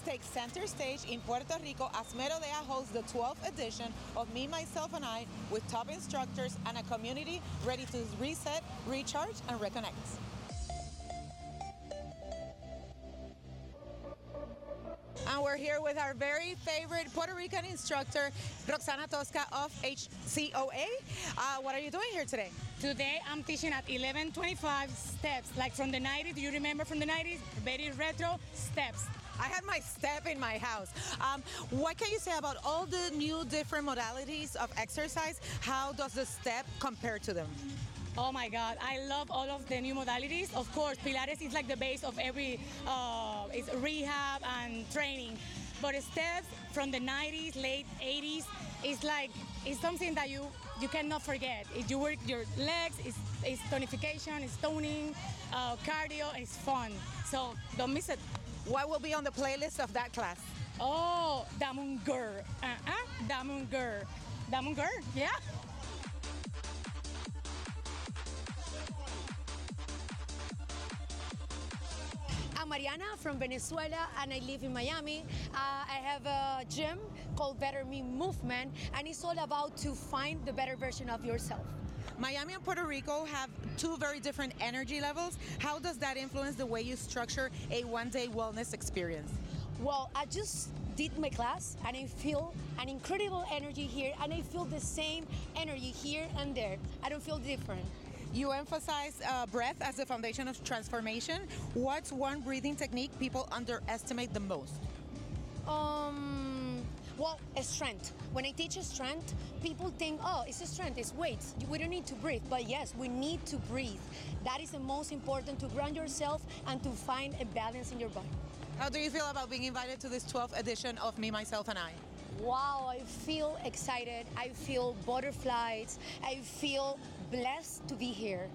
takes center stage in Puerto Rico as Merodea hosts the 12th edition of Me, Myself, and I with top instructors and a community ready to reset, recharge, and reconnect. And we're here with our very favorite Puerto Rican instructor, Roxana Tosca of HCOA. What are you doing here today? Today I'm teaching at 1125 steps, like from the 90s. Do you remember from the 90s? Very retro steps. I had my step in my house. What can you say about all the new different modalities of exercise? How does the step compare to them? Oh my God, I love all of the new modalities. Of course, Pilates is like the base of every it's rehab and training. But steps from the 90s, late 80s, it's something that you cannot forget. If you work your legs, it's tonification, it's toning, cardio, it's fun. So don't miss it. What will be on the playlist of that class? Oh, Damunger. Damunger. Damunger, yeah. I'm Mariana from Venezuela and I live in Miami. I have a gym called Better Me Movement and it's all about to find the better version of yourself. Miami and Puerto Rico have two very different energy levels. How does that influence the way you structure a one-day wellness experience? Well, I just did my class and I feel an incredible energy here and I feel the same energy here and there. I don't feel different. You emphasize breath as the foundation of transformation. What's one breathing technique people underestimate the most? Well, strength. When I teach strength, people think, oh, it's a strength, it's weights. We don't need to breathe. But yes, we need to breathe. That is the most important, to ground yourself and to find a balance in your body. How do you feel about being invited to this 12th edition of Me, Myself, and I? Wow, I feel excited. I feel butterflies. I feel blessed to be here.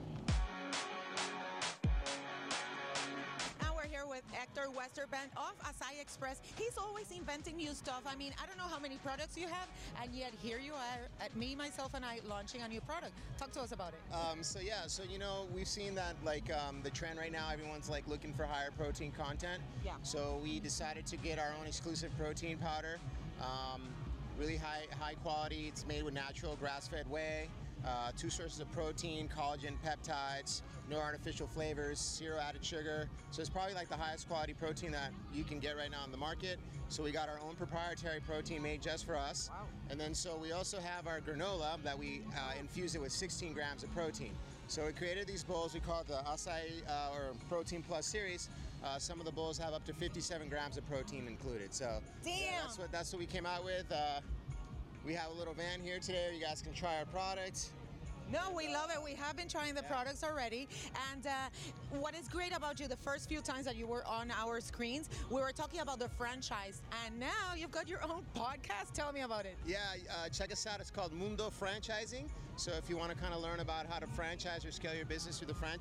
Now we're here with Hector Westerbank of Acai Express. He's always inventing new stuff. I mean, I don't know how many products you have, and yet here you are at Me, Myself, and I launching a new product. Talk to us about it. So you know, we've seen that the trend right now, everyone's like looking for higher protein content. Yeah. So we decided to get our own exclusive protein powder. Really high quality. It's made with natural grass-fed whey. 2 sources of protein, collagen, peptides, no artificial flavors, 0 added sugar. So it's probably like the highest quality protein that you can get right now on the market. So we got our own proprietary protein made just for us. Wow. And then so we also have our granola that we infuse it with 16 grams of protein. So we created these bowls. We call it the Acai or Protein Plus series. Some of the bowls have up to 57 grams of protein included. So damn. Yeah, that's what we came out with. We have a little van here today where you guys can try our products. No, we love it. We have been trying the products already. And what is great about you, the first few times that you were on our screens, we were talking about the franchise. And now you've got your own podcast. Tell me about it. Yeah, check us out. It's called Mundo Franchising. So if you want to kind of learn about how to franchise or scale your business through the franchise,